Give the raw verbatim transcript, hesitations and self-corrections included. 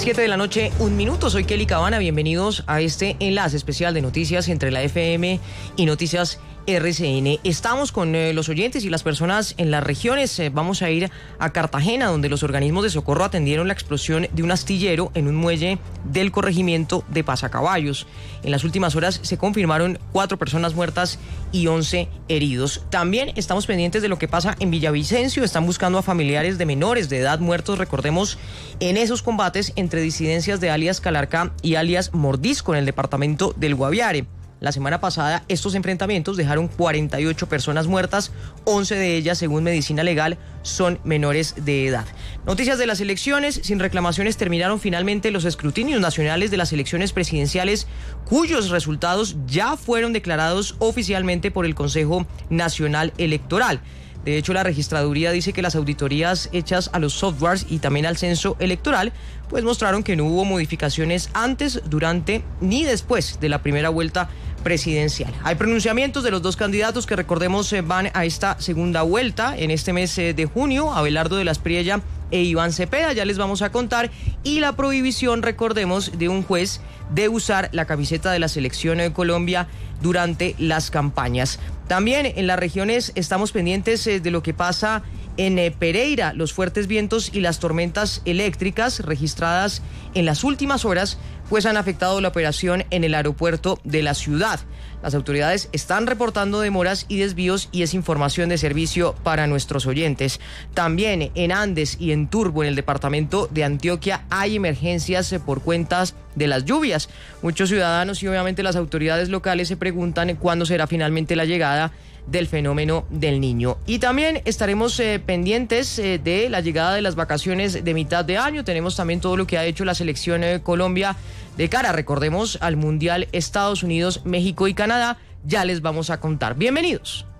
Siete de la noche, un minuto. Soy Kelly Cabana. Bienvenidos a este enlace especial de noticias entre la F M y Noticias R C N. Estamos con eh, los oyentes y las personas en las regiones. Eh, vamos a ir a Cartagena, donde los organismos de socorro atendieron la explosión de un astillero en un muelle del corregimiento de Pasacaballos. En las últimas horas se confirmaron cuatro personas muertas y once heridos. También estamos pendientes de lo que pasa en Villavicencio. Están buscando a familiares de menores de edad muertos, recordemos, en esos combates entre disidencias de alias Calarcá y alias Mordisco en el departamento del Guaviare. La semana pasada, estos enfrentamientos dejaron cuarenta y ocho personas muertas, once de ellas, según Medicina Legal, son menores de edad. Noticias de las elecciones. Sin reclamaciones terminaron finalmente los escrutinios nacionales de las elecciones presidenciales, cuyos resultados ya fueron declarados oficialmente por el Consejo Nacional Electoral. De hecho, la registraduría dice que las auditorías hechas a los softwares y también al censo electoral pues mostraron que no hubo modificaciones antes, durante ni después de la primera vuelta presidencial. Hay pronunciamientos de los dos candidatos que, recordemos, van a esta segunda vuelta en este mes de junio, Abelardo de la Espriella e Iván Cepeda, ya les vamos a contar, y la prohibición, recordemos, de un juez de usar la camiseta de la selección de Colombia durante las campañas. También en las regiones estamos pendientes de lo que pasa en Pereira. Los fuertes vientos y las tormentas eléctricas registradas en las últimas horas pues han afectado la operación en el aeropuerto de la ciudad. Las autoridades están reportando demoras y desvíos y es información de servicio para nuestros oyentes. También en Andes y en Turbo, en el departamento de Antioquia, hay emergencias por cuentas de las lluvias. Muchos ciudadanos y obviamente las autoridades locales se preguntan cuándo será finalmente la llegada del fenómeno del Niño. Y también estaremos eh, pendientes eh, de la llegada de las vacaciones de mitad de año. Tenemos también todo lo que ha hecho la selección de Colombia de cara, recordemos, al Mundial Estados Unidos, México y Canadá. Ya les vamos a contar. Bienvenidos.